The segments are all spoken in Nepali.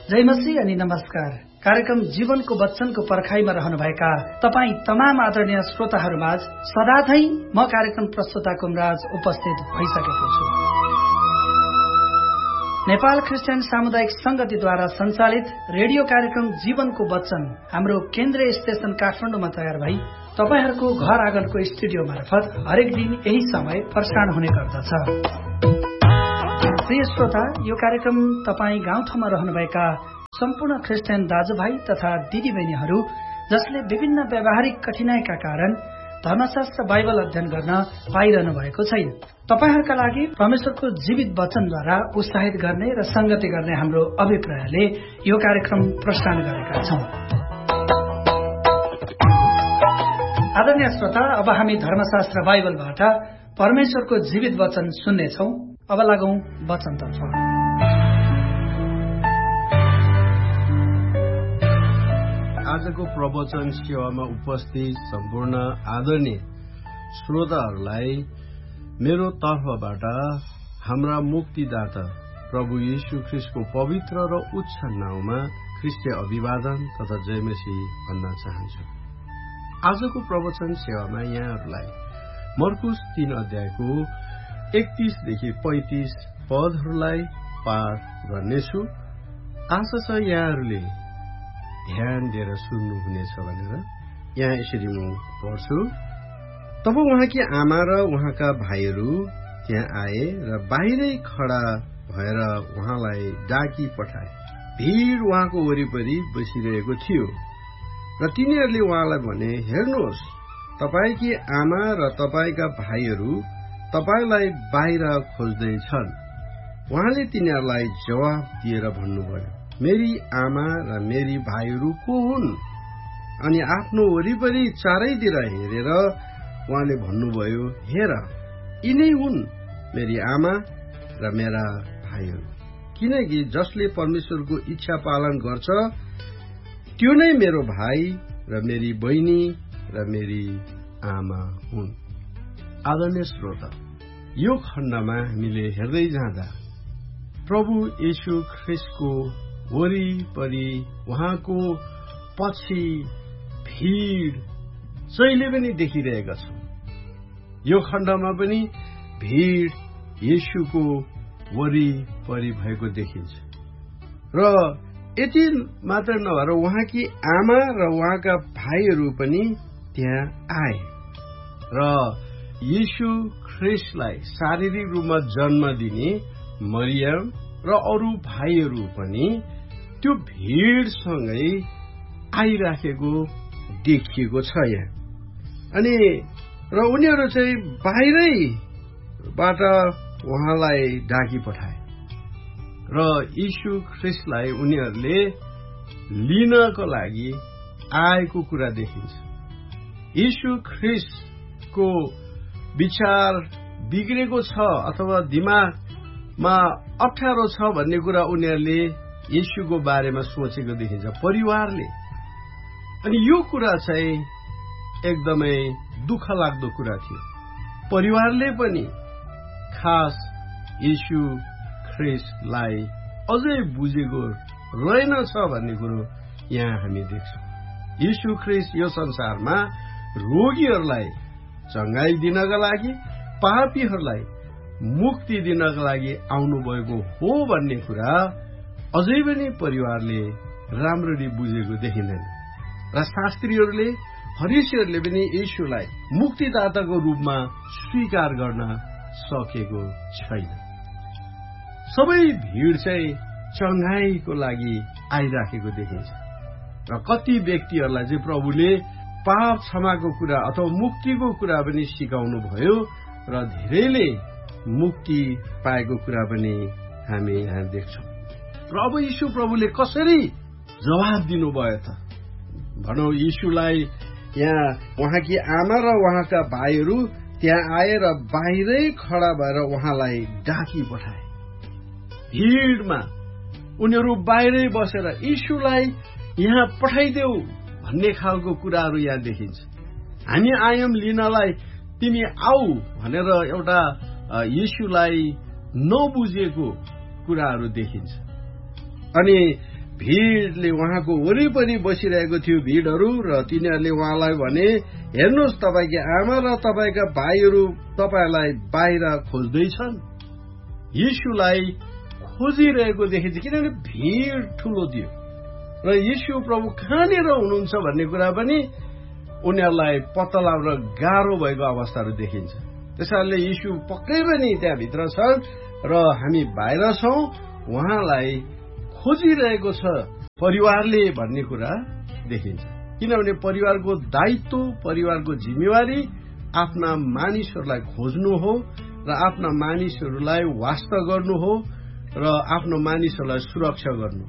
जय मसीह अनि नमस्कार। कार्यक्रम जीवनको वचनको पर्खाइमा रहनुभएका तपाईँ तमाम आदरणीय श्रोताहरूमाझ सदाझै म कार्यक्रम प्रस्तुता कुमराज उपस्थित भइसकेको छु। नेपाल क्रिस्चियन सामुदायिक संगतिद्वारा सञ्चालित रेडियो कार्यक्रम जीवनको वचन हाम्रो केन्द्रीय स्टेशन काठमाडौँमा तयार भई तपाईहरूको घर आँगनको स्टुडियो मार्फत हरेक दिन यही समय प्रसारण हुने गर्दछ। प्रिय श्रोता, यो कार्यक्रम तपाईँ गाउँठाउँमा रहनुभएका सम्पूर्ण क्रिस्चियन दाजुभाइ तथा दिदीबहिनीहरू जसले विभिन्न व्यावहारिक कठिनाइका कारण धर्मशास्त्र बाइबल अध्ययन गर्न पाइरहनु भएको छैन, तपाईहरूका लागि परमेश्वरको जीवित वचनद्वारा उत्साहित गर्ने र संगति गर्ने हाम्रो अभिप्रायले यो कार्यक्रम प्रसारण गरेका छौं। आदरणीय श्रोता, अब हामी धर्मशास्त्र बाइबलबाट परमेश्वरको जीवित वचन सुन्नेछौं। अब लागौं वचनतर्फ। आजको प्रवचन सेवामा उपस्थित सम्पूर्ण आदरणीय श्रोताहरूलाई मेरो तर्फबाट हाम्रा मुक्तिदाता प्रभु येशू ख्रीष्टको पवित्र र उच्च नाउँमा ख्रीष्टीय अभिवादन तथा जय मसीह भन्न चाहन्छु। आजको प्रवचन सेवामा यहाँहरूलाई मर्कुस 3 अध्यायको 31 देखि 35 पदहरूलाई पाठ गर्नेछु। आशा छ यहाँहरूले ध्यान दिएर सुन्नुहुनेछ भनेर। यहाँ यसरी म पढ्छु। तब उहाँकी आमा र उहाँका भाइहरू त्यहाँ आए र बाहिरै खडा भएर उहाँलाई डाकी पठाए। भीड़ उहाँको वरिपरि बसिरहेको थियो र तिनीहरूले उहाँलाई भने, हेर्नुहोस्, तपाईकी आमा र तपाईका भाइहरू तपाईलाई बाहिर खोज्दैछन्। उहाँले तिनीहरूलाई जवाफ दिएर भन्नुभयो, मेरी आमा र मेरी भाइहरू को हुन्? अनि आफ्नो वरिपरि चारैतिर हेरेर उहाँले भन्नुभयो, हेर, यिनै हुन् मेरी आमा र मेरा भाइहरू। किनकि जसले परमेश्वरको इच्छा पालन गर्छ त्यो नै मेरो भाइ र मेरी बहिनी र मेरी आमा हुन्। आदरणीय श्रोता, यो खण्डमा हामीले हेर्दै जाँदा प्रभु येशू ख्रीष्टको वरिपरि उहाँको पछि भीड़ जहिले पनि देखिरहेका छौं। यो खण्डमा पनि भीड़ येशूको वरिपरि भएको देखिन्छ र यति मात्र नभएर उहाँकी आमा र उहाँका भाइहरू पनि त्यहाँ आए र येशू ख्रीष्टलाई शारीरिक रूपमा जन्म दिने मरियम र अरू भाइहरू पनि त्यो भीड़सँगै आइराखेको देखिएको छ यहाँ। अनि र उनीहरू चाहिँ बाहिरैबाट उहाँलाई डाकी पठाए र यीशु ख्रीष्टलाई उनीहरूले लिनको लागि आएको कुरा देखिन्छ। यीशु ख्रीष्टको विचार बिग्रेको छ अथवा दिमागमा अप्ठ्यारो छ भन्ने कुरा उनीहरूले येशूको बारेमा सोचेको देखिन्छ, परिवारले। अनि यो कुरा चाहिँ एकदमै दुःख लाग्दो कुरा थियो। परिवारले पनि खास येशू ख्रीष्टलाई अझै बुझेको रहेनछ भन्ने कुरो यहाँ हामी देख्छौँ। येशू ख्रीष्ट यो संसारमा रोगीहरूलाई चंगाई दिनका लागि, पापीहरूलाई मुक्ति दिनका लागि आउनुभएको हो भन्ने कुरा अझै पनि परिवारले राम्ररी बुझेको देखिँदैन र शास्त्रीहरूले, फरिसीहरूले पनि येशूलाई मुक्तिदाताको रूपमा स्वीकार गर्न सकेको छैन। सबै भीड़ चाहिँ चंगाईको लागि आइराखेको देखिन्छ र कति व्यक्तिहरूलाई चाहिँ प्रभुले पाप क्षमाको कुरा अथवा मुक्तिको कुरा पनि सिकाउनु भयो र धेरैले मुक्ति पाएको कुरा पनि हामी यहाँ देख्छौँ। प्रभु यीशु प्रभुले कसरी जवाब दिनुभयो त? भनौं, यीशुलाई यहाँ उहाँकी आमा र उहाँका भाइहरू त्यहाँ आएर बाहिरै खडा भएर उहाँलाई डाकी पठाए। भीड़मा उनीहरू बाहिरै बसेर यीशुलाई यहाँ पठाइदेऊ भन्ने खालको कुराहरू यहाँ देखिन्छ। हामी आयौं लिनलाई, तिमी आऊ भनेर एउटा येशूलाई नबुझेको कुराहरू देखिन्छ। अनि भिडले उहाँको वरिपरि बसिरहेको थियो भिडहरू र तिनीहरूले उहाँलाई भने हेर्नुहोस् तपाईँकी आमा र तपाईँका भाइहरू तपाईँलाई बाहिर खोज्दैछन्। यीशुलाई खोजिरहेको देखिन्छ किनभने भिड ठूलो थियो र यीशु प्रभु कहाँनिर हुनुहुन्छ भन्ने कुरा पनि उनीहरूलाई पत्ता लगाउन गाह्रो भएको अवस्थाहरू देखिन्छ। त्यसैले यीशु पक्कै पनि त्यहाँभित्र छन् र हामी बाहिर छौं, उहाँलाई खोजिरहेको छ परिवारले भन्ने कुरा देखिन्छ। किनभने परिवारको दायित्व, परिवारको जिम्मेवारी आफ्ना मानिसहरूलाई खोज्नु हो र आफ्ना मानिसहरूलाई वास्ता गर्नु हो र आफ्नो मानिसहरूलाई सुरक्षा गर्नु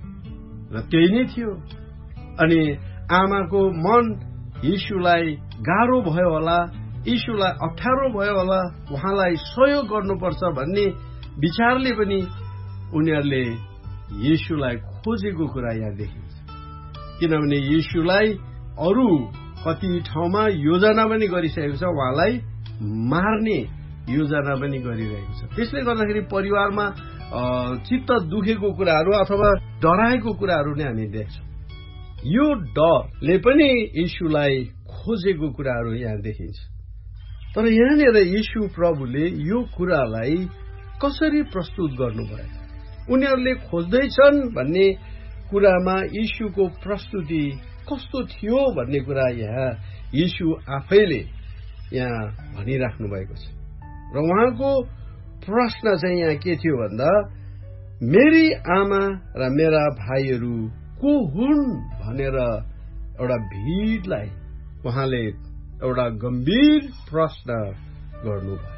र त्यही नै थियो। अनि आमाको मन यीशुलाई गाह्रो भयो होला, यीशुलाई अप्ठ्यारो भयो होला, उहाँलाई सहयोग गर्नुपर्छ भन्ने विचारले पनि उनीहरूले यीशुलाई खोजेको कुरा यहाँ देखिन्छ। किनभने यीशुलाई अरू कति ठाउँमा योजना पनि गरिसकेको छ, उहाँलाई मार्ने योजना पनि गरिरहेको छ। त्यसले गर्दाखेरि परिवारमा चित्त दुखेको कुराहरू अथवा डराएको कुराहरू नै हामी देख्छौँ। यो डरले पनि यीशुलाई खोजेको कुराहरू यहाँ देखिन्छ। तर यहाँनिर यीशु प्रभुले यो कुरालाई कसरी प्रस्तुत गर्नुभयो? उनीहरूले खोज्दैछन् भन्ने कुरामा यीशुको प्रस्तुति कस्तो थियो भन्ने कुरा यहाँ यीशु आफैले यहाँ भनिराख्नु भएको छ। र उहाँको प्रश्न चाहिँ यहाँ के थियो भन्दा, मेरी आमा र मेरा भाइहरू को हुन् भनेर एउटा भिडलाई उहाँले एउटा गम्भीर प्रश्न गर्नुभयो।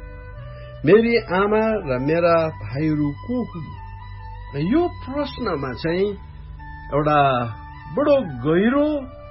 मेरी आमा र मेरा भाइहरू को हुन्? यो प्रश्नमा चाहिँ एउटा बडो गहिरो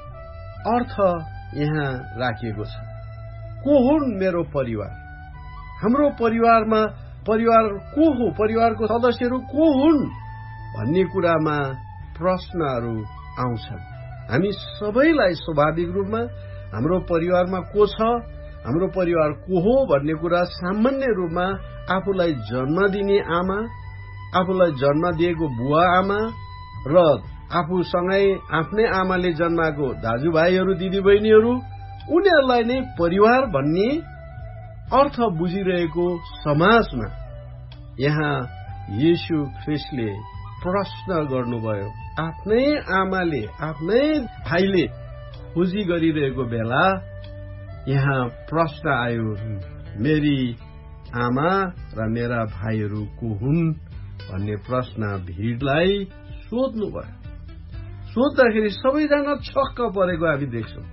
अर्थ यहाँ राखिएको छ। को हुन् मेरो परिवार? हाम्रो परिवारमा परिवार को हो? परिवारको सदस्यहरू को हुन् भन्ने कुरामा प्रश्नहरू आउँछन्। हामी सबैलाई स्वाभाविक रूपमा हाम्रो परिवारमा को छ, हाम्रो परिवार को हो भन्ने कुरा सामान्य रूपमा आफूलाई जन्म दिने आमा, आफूलाई जन्म दिएको बुवा आमा र आफूसँगै आफ्नै आमाले जन्माएको दाजुभाइहरू, दिदीबहिनीहरू, उनीहरूलाई नै परिवार भन्ने अर्थ बुझिरहेको समाजमा यहाँ येशू ख्रीष्टले प्रश्न गर्नुभयो। आफ्नै आमाले, आफ्नै भाइले खोजी गरिरहेको बेला यहाँ प्रश्न आयो, मेरी आमा र मेरा भाइहरू को हुन् भन्ने प्रश्न भिडलाई सोध्नुभयो। सोद्धाखेरि सबैजना छक्क परेको हामी देख्छौँ।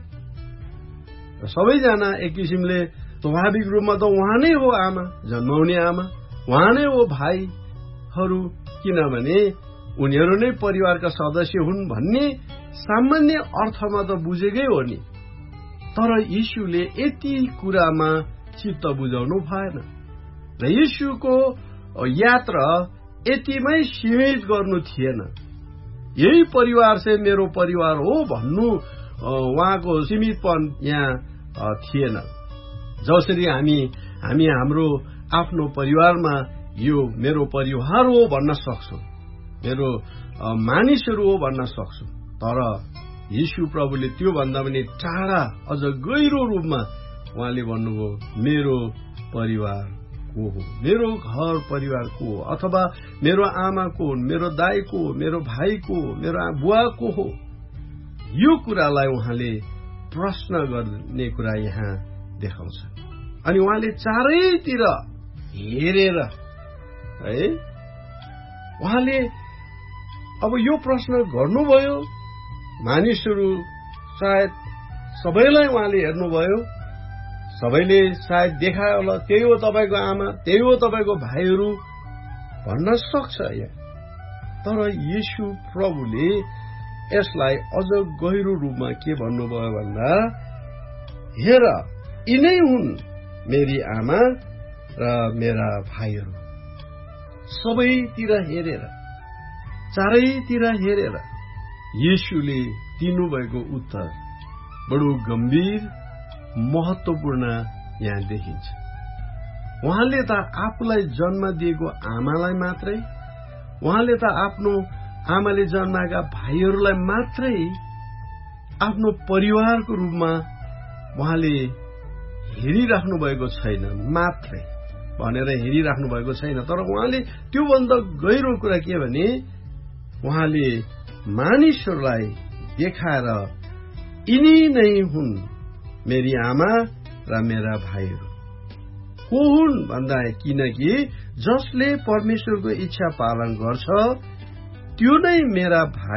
सबैजना एक किसिमले स्वाभाविक रूपमा त उहाँ नै हो आमा, जन्माउने आमा, उहाँ नै हो भाइहरू, किनभने उनीहरू नै परिवारका सदस्य हुन् भन्ने सामान्य अर्थमा त बुझेकै हो नि। तर यीशुले यति कुरामा चित्त बुझाउनु भएन र यीशुको यात्रा यतिमै सीमित गर्नु थिएन। यही परिवार चाहिँ मेरो परिवार हो भन्नु उहाँको सीमितपन यहाँ थिएन। जसरी हामी हाम्रो आफ्नो परिवारमा यो मेरो परिवार हो भन्न सक्छौँ, मेरो मानिसहरू हो भन्न सक्छौँ। तर यीशु प्रभुले त्यो भन्दा पनि टाढा अझ गहिरो रूपमा उहाँले भन्नुभयो, मेरो परिवार को हो, मेरो घर परिवार को हो, अथवा मेरो आमा को हो, मेरो दाइ को हो, मेरो भाइ को हो, मेरो बुवा को हो। यो कुरालाई उहाँले प्रश्न गर्ने कुरा यहाँ देखाउँछ। अनि उहाँले चारैतिर हेरेर है उहाँले अब यो प्रश्न गर्नुभयो। मानिसहरू सायद सबैलाई उहाँले हेर्नुभयो, सबैले सायद देखायो होला त्यही हो तपाईँको आमा, त्यही हो तपाईँको भाइहरू भन्न सक्छ यहाँ। तर येशू प्रभुले यसलाई अझ गहिरो रूपमा के भन्नुभयो भन्दा, हेर यिनै हुन् मेरी आमा र मेरा भाइहरू। सबैतिर हेरेर, चारैतिर हेरेर येशूले दिनुभएको उत्तर बडो गम्भीर महत्वपूर्ण यहाँ देखिन्छ। उहाँले त आफूलाई जन्म दिएको आमालाई मात्रै, उहाँले त आफ्नो आमाले जन्माएका भाइहरूलाई मात्रै आफ्नो परिवारको रूपमा उहाँले हेरिराख्नु भएको छैन मात्रै भनेर हेरिराख्नु भएको छैन। तर उहाँले त्योभन्दा गहिरो कुरा के भने उहाँले मानिसहरूलाई देखाएर यिनी नै हुन् मेरी आमा र मेरा भाइहरू। को हुन् भन्दा किनकि जसले परमेश्वरको इच्छा पालन गर्छ त्यो नै मेरा भाइ